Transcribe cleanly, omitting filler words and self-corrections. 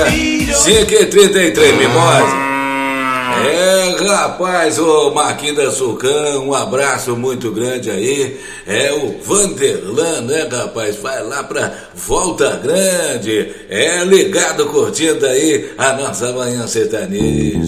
5h33, Mimosa. Rapaz, o Marquinhos da Sulcã, um abraço muito grande aí. O Vanderlan, né, rapaz? Vai lá pra Volta Grande. Ligado, curtindo aí a nossa Manhã Sertaneja.